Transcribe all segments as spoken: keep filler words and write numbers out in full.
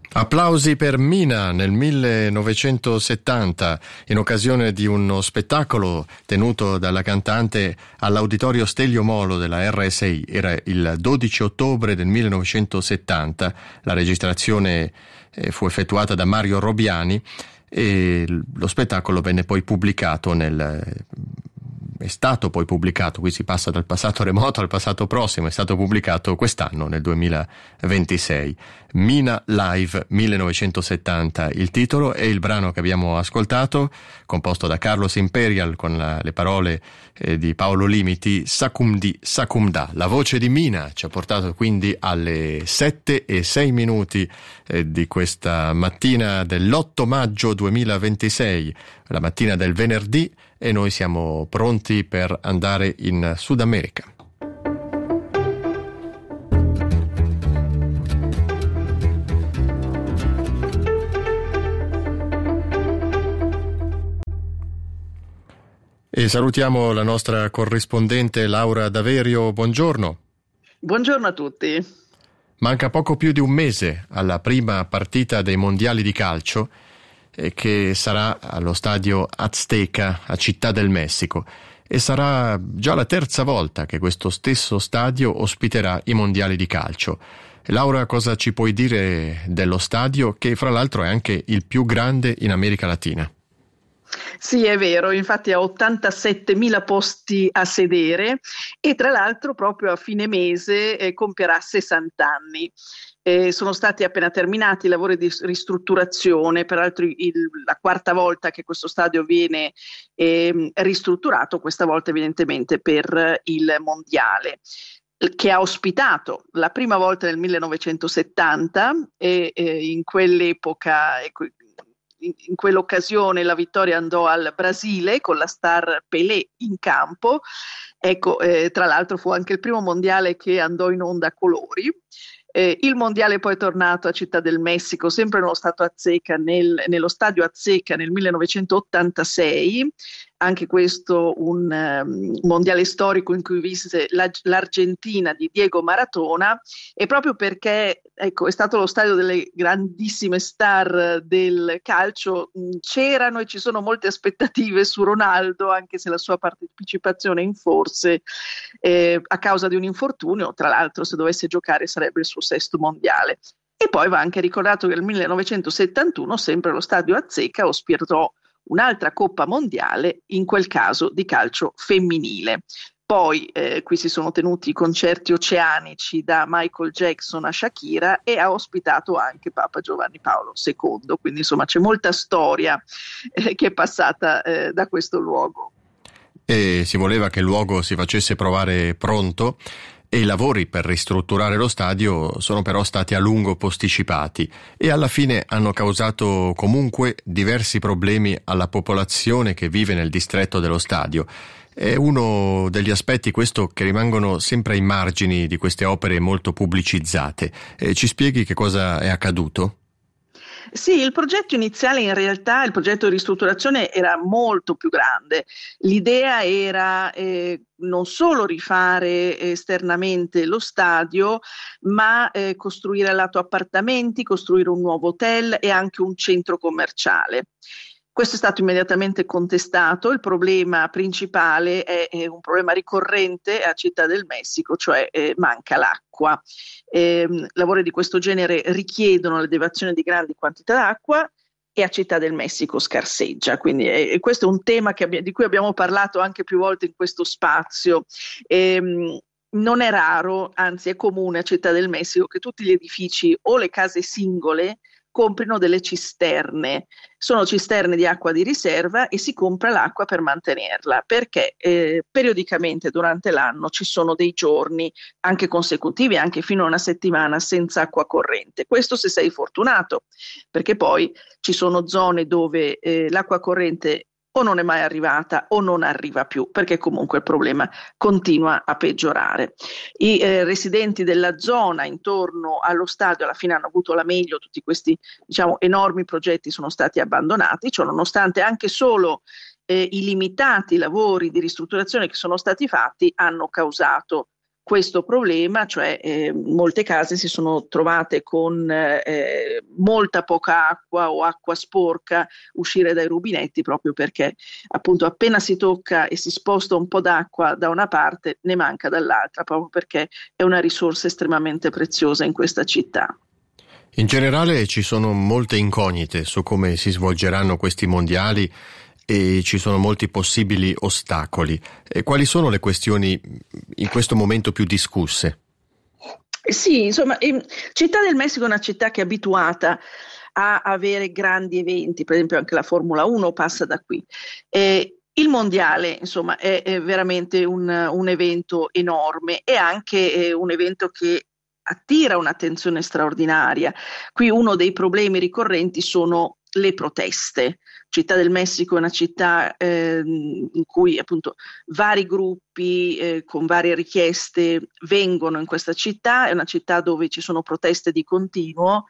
Applausi per Mina nel millenovecentosettanta in occasione di uno spettacolo tenuto dalla cantante all'Auditorio Stelio Molo della R S I. Era il dodici ottobre del millenovecentosettanta. La registrazione fu effettuata da Mario Robiani e lo spettacolo venne poi pubblicato nel è stato poi pubblicato, qui si passa dal passato remoto al passato prossimo, è stato pubblicato quest'anno nel duemilaventisei. Mina Live millenovecentosettanta il titolo, e il brano che abbiamo ascoltato, composto da Carlos Imperial con la, le parole eh, di Paolo Limiti, Sacumdi Sacumda. La voce di Mina ci ha portato quindi alle sette e sei minuti eh, di questa mattina dell'otto maggio duemilaventisei, la mattina del venerdì, e noi siamo pronti per andare in Sud America. E salutiamo la nostra corrispondente Laura Daverio. Buongiorno. Buongiorno a tutti. Manca poco più di un mese alla prima partita dei mondiali di calcio, che sarà allo stadio Azteca a Città del Messico, e sarà già la terza volta che questo stesso stadio ospiterà i mondiali di calcio. Laura, cosa ci puoi dire dello stadio, che fra l'altro è anche il più grande in America Latina? Sì, è vero, infatti ha ottantasettemila posti a sedere e tra l'altro proprio a fine mese eh, compierà sessanta anni. Eh, sono stati appena terminati i lavori di ristrutturazione, peraltro il, la quarta volta che questo stadio viene eh, ristrutturato, questa volta evidentemente per il mondiale, che ha ospitato la prima volta nel millenovecentosettanta e eh, in quell'epoca ecco, in, in quell'occasione la vittoria andò al Brasile con la star Pelé in campo. Ecco, eh, tra l'altro fu anche il primo mondiale che andò in onda a colori. Eh, il mondiale poi è tornato a Città del Messico, sempre nello, stato Azteca, nel, nello stadio Azteca nel millenovecentottantasei, anche questo un um, mondiale storico in cui visse la, l'Argentina di Diego Maradona, e proprio perché ecco, è stato lo stadio delle grandissime star del calcio, mh, c'erano e ci sono molte aspettative su Ronaldo, anche se la sua partecipazione in forse eh, a causa di un infortunio, tra l'altro se dovesse giocare sarebbe il suo sesto mondiale. E poi va anche ricordato che nel millenovecentosettantuno sempre lo stadio Azteca ospitò un'altra Coppa Mondiale, in quel caso di calcio femminile. Poi eh, qui si sono tenuti concerti oceanici da Michael Jackson a Shakira, e ha ospitato anche Papa Giovanni Paolo secondo, quindi insomma c'è molta storia eh, che è passata eh, da questo luogo. E si voleva che il luogo si facesse provare pronto, e i lavori per ristrutturare lo stadio sono però stati a lungo posticipati e alla fine hanno causato comunque diversi problemi alla popolazione che vive nel distretto dello stadio. È uno degli aspetti, questo, che rimangono sempre ai margini di queste opere molto pubblicizzate. E ci spieghi che cosa è accaduto? Sì, il progetto iniziale, in realtà il progetto di ristrutturazione era molto più grande. L'idea era eh, non solo rifare esternamente lo stadio, ma eh, costruire al lato appartamenti, costruire un nuovo hotel e anche un centro commerciale. Questo è stato immediatamente contestato. Il problema principale è, è un problema ricorrente a Città del Messico, cioè eh, manca l'acqua. Eh, lavori di questo genere richiedono la deviazione di grandi quantità d'acqua e a Città del Messico scarseggia. Quindi eh, questo è un tema che abbia, di cui abbiamo parlato anche più volte in questo spazio. Eh, non è raro, anzi è comune a Città del Messico, che tutti gli edifici o le case singole comprino delle cisterne. Sono cisterne di acqua di riserva e si compra l'acqua per mantenerla, perché eh, periodicamente durante l'anno ci sono dei giorni anche consecutivi, anche fino a una settimana senza acqua corrente. Questo se sei fortunato, perché poi ci sono zone dove eh, l'acqua corrente o non è mai arrivata o non arriva più, perché comunque il problema continua a peggiorare. I eh, residenti della zona intorno allo stadio alla fine hanno avuto la meglio, tutti questi diciamo enormi progetti sono stati abbandonati, cioè nonostante anche solo eh, i limitati lavori di ristrutturazione che sono stati fatti hanno causato questo problema, cioè eh, molte case si sono trovate con eh, molta poca acqua o acqua sporca uscire dai rubinetti, proprio perché appunto appena si tocca e si sposta un po' d'acqua da una parte ne manca dall'altra, proprio perché è una risorsa estremamente preziosa in questa città. In generale ci sono molte incognite su come si svolgeranno questi mondiali e ci sono molti possibili ostacoli. E quali sono le questioni in questo momento più discusse? Sì, insomma, Città del Messico è una città che è abituata a avere grandi eventi, per esempio anche la Formula uno passa da qui. Eh, il mondiale, insomma, è, è veramente un, un evento enorme e anche eh, un evento che attira un'attenzione straordinaria. Qui uno dei problemi ricorrenti sono le proteste. Città del Messico è una città eh, in cui appunto vari gruppi eh, con varie richieste vengono in questa città, è una città dove ci sono proteste di continuo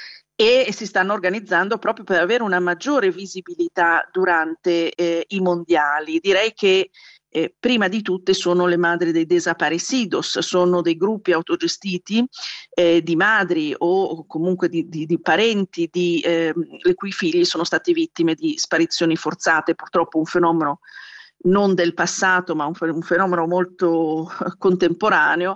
e si stanno organizzando proprio per avere una maggiore visibilità durante eh, i mondiali. Direi che Eh, prima di tutte sono le madri dei desaparecidos, sono dei gruppi autogestiti eh, di madri o comunque di, di, di parenti di, eh, le cui figli sono stati vittime di sparizioni forzate, purtroppo un fenomeno non del passato ma un, un fenomeno molto contemporaneo,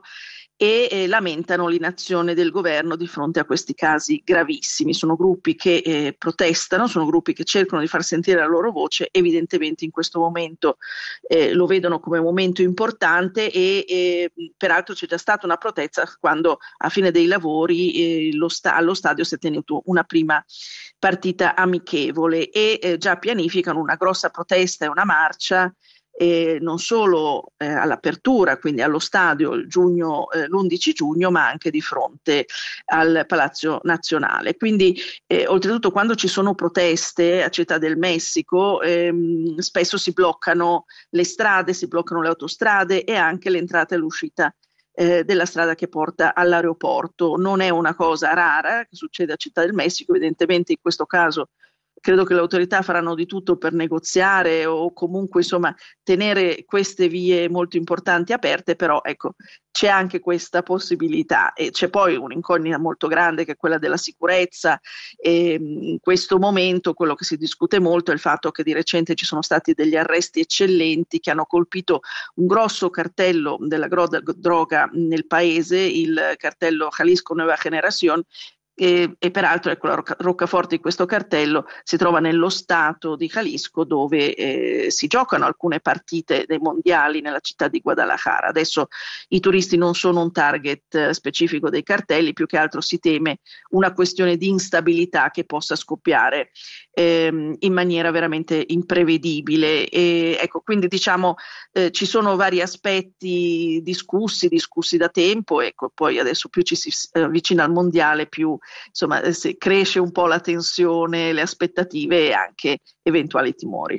e eh, lamentano l'inazione del governo di fronte a questi casi gravissimi. Sono gruppi che eh, protestano, sono gruppi che cercano di far sentire la loro voce, evidentemente in questo momento eh, lo vedono come un momento importante e eh, peraltro c'è già stata una protesta quando a fine dei lavori eh, lo sta- allo stadio si è tenuto una prima partita amichevole e eh, già pianificano una grossa protesta e una marcia Eh, non solo eh, all'apertura, quindi allo stadio il giugno, eh, l'undici giugno, ma anche di fronte al Palazzo Nazionale. Quindi eh, oltretutto quando ci sono proteste a Città del Messico ehm, spesso si bloccano le strade, si bloccano le autostrade e anche l'entrata e l'uscita eh, della strada che porta all'aeroporto. Non è una cosa rara che succede a Città del Messico, evidentemente in questo caso credo che le autorità faranno di tutto per negoziare o comunque insomma tenere queste vie molto importanti aperte, però ecco c'è anche questa possibilità e c'è poi un'incognita molto grande che è quella della sicurezza e in questo momento quello che si discute molto è il fatto che di recente ci sono stati degli arresti eccellenti che hanno colpito un grosso cartello della droga nel paese, il cartello Jalisco Nueva Generación. E, e peraltro ecco, la rocca, roccaforte di questo cartello si trova nello stato di Jalisco dove eh, si giocano alcune partite dei mondiali nella città di Guadalajara. Adesso i turisti non sono un target eh, specifico dei cartelli, più che altro si teme una questione di instabilità che possa scoppiare ehm, in maniera veramente imprevedibile e ecco quindi diciamo eh, ci sono vari aspetti discussi, discussi da tempo, ecco poi adesso più ci si avvicina al mondiale più insomma se cresce un po' la tensione, le aspettative e anche eventuali timori.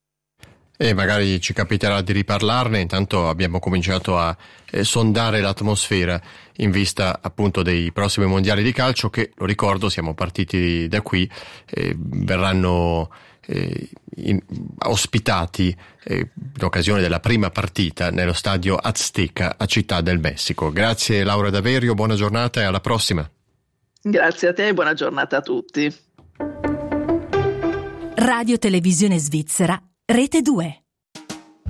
E magari ci capiterà di riparlarne, intanto abbiamo cominciato a eh, sondare l'atmosfera in vista appunto dei prossimi mondiali di calcio che, lo ricordo, siamo partiti da qui, eh, verranno eh, in, ospitati eh, in occasione della prima partita nello stadio Azteca a Città del Messico. Grazie Laura Daverio, buona giornata e alla prossima. Grazie a te e buona giornata a tutti. Radio Televisione Svizzera, Rete due.